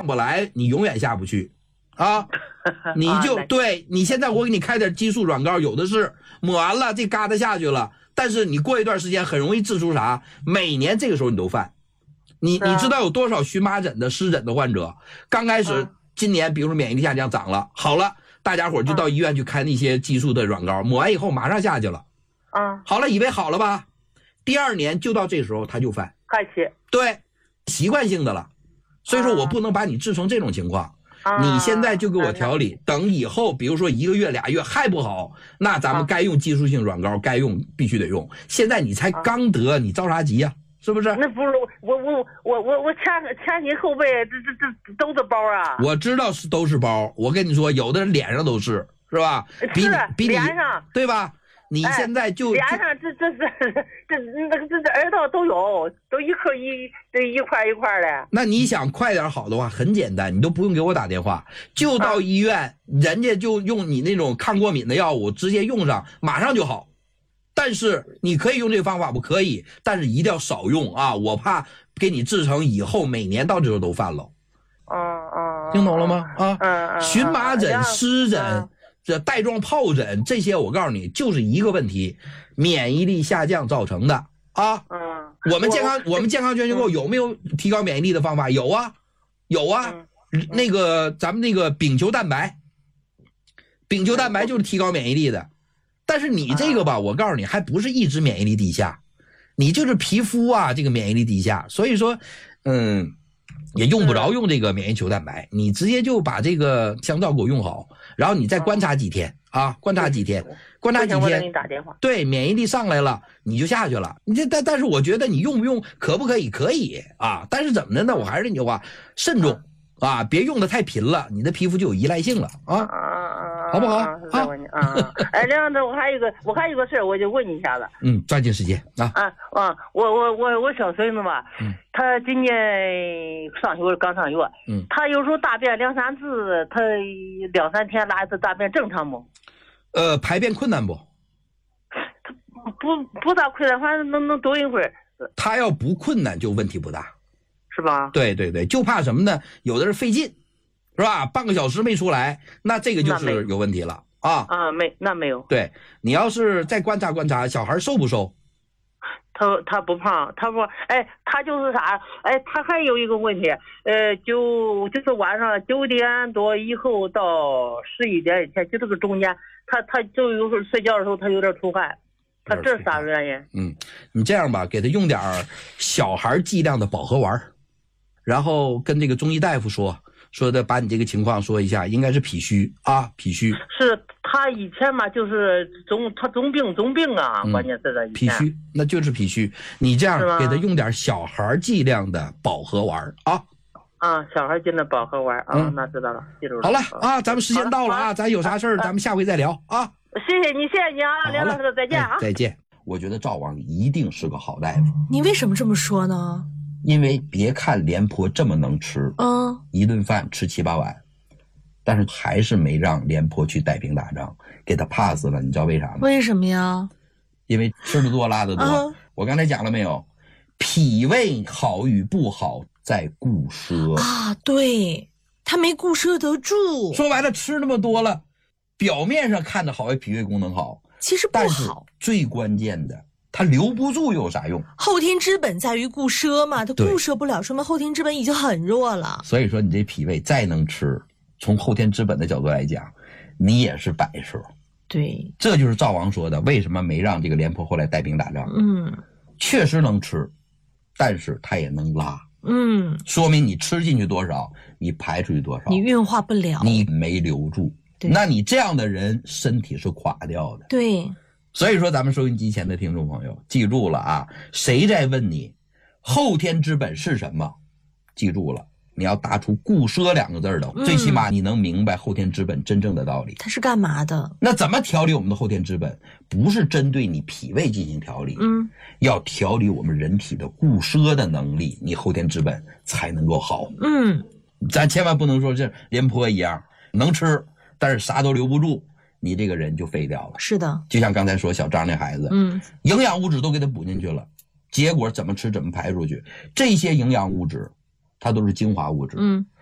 不来，你永远下不去啊。你就对你现在我给你开点激素软膏，有的是抹完了这疙瘩下去了，但是你过一段时间很容易治出啥？每年这个时候你都犯。你知道有多少荨麻疹的湿疹的患者，刚开始今年比如说免疫力下降长了，好了，大家伙就到医院去开那些激素的软膏，抹完以后马上下去了。好了，以为好了吧？第2年就到这时候他就犯。 开始。对， 习惯性的了。所以说我不能把你治成这种情况。你现在就给我调理，等以后比如说1个月2月还不好，那咱们该用激素性软膏该用必须得用。现在你才刚得，你着啥急呀？是不是？ 那不是我前心后背这都是包啊！ 我知道都是包，我跟你说，有的人脸上都是吧？比脸上对吧？你现在就脸上这耳朵都有，都一颗一块一块的。 那你想快点好的话，很简单，你都不用给我打电话，就到医院，人家就用你那种抗过敏的药物直接用上，马上就好。但是你可以用这个方法，不可以，但是一定要少用啊！我怕给你治成以后每年到这时候都犯了。听懂了吗？荨麻疹、湿疹、这带状疱疹这些，我告诉你，就是一个问题，免疫力下降造成的啊。我们健康全球购有没有提高免疫力的方法？有啊。那个咱们那个丙球蛋白就是提高免疫力的。但是你这个吧，我告诉你，还不是一直免疫力低下，你就是皮肤啊，这个免疫力低下，所以说，也用不着用这个免疫球蛋白，你直接就把这个香皂给我用好，然后你再观察几天啊，观察几天，对，免疫力上来了，你就下去了。你这但是我觉得你用不用可不可以？可以啊，但是怎么的呢？我还是那句话，慎重啊，别用的太频了，你的皮肤就有依赖性了啊。好不好？ 哎，这样子我还有一个事儿，我就问你一下子。 抓紧时间啊！ 我小孙子吧，他今年刚上学，他有时候大便2、3次，他2、3天拉一次大便正常不？ 排便困难不？ 他不大困难，反正能多一会儿。 他要不困难就问题不大， 是吧？ 对，就怕什么呢？有的人费劲。是吧？半个小时没出来，那这个就是有问题了啊！ 没有。 对，你要是再观察观察，小孩瘦不瘦？ 他不胖，他不，他就是啥？他还有一个问题，就是晚上9点多以后到11点以前，就这个中间，他就有时候睡觉的时候他有点出汗，他这是啥原因？ 你这样吧，给他用点小孩剂量的保和丸，然后跟这个中医大夫说的，把你这个情况说一下，应该是脾虚啊，脾虚。 是他以前嘛，就是中病啊，关键是这脾虚，那就是脾虚。你这样给他用点小孩剂量的保和丸啊。 小孩剂量保和丸啊，那知道了，记住了。 好了啊，咱们时间到了啊，咱有啥事儿咱们下回再聊啊。 谢谢你啊，梁老师，再见啊。 再见。我觉得赵王一定是个好大夫。 你为什么这么说呢？ 因为别看廉颇这么能吃，一顿饭吃7、8碗，但是还是没让廉颇去带兵打仗，给他 pass 了。你知道为啥吗？ 为什么呀？ 因为吃得多拉得多。我刚才讲了没有？脾胃好与不好在固摄啊，对，他没固摄得住。 说白了，吃那么多了，表面上看着好像脾胃功能好， 其实不好。但是最关键的，他留不住有啥用？ 后天之本在于固摄嘛，他固摄不了，说明后天之本已经很弱了。 所以说你这脾胃再能吃，从后天之本的角度来讲，你也是摆设。 对， 这就是赵王说的，为什么没让这个廉颇后来带兵打仗？确实能吃，但是他也能拉。说明你吃进去多少，你排出去多少， 你运化不了， 你没留住。那你这样的人身体是垮掉的。 对。 所以说咱们收音机前的听众朋友记住了啊，谁在问你后天之本是什么，记住了，你要答出固摄2个字的，最起码你能明白后天之本真正的道理。 它是干嘛的？ 那怎么调理我们的后天之本？不是针对你脾胃进行调理，要调理我们人体的固摄的能力，你后天之本才能够好。咱千万不能说是廉颇一样能吃，但是啥都留不住，你这个人就废掉了。 是的， 就像刚才说小张那孩子，营养物质都给他补进去了，结果怎么吃怎么排出去，这些营养物质它都是精华物质，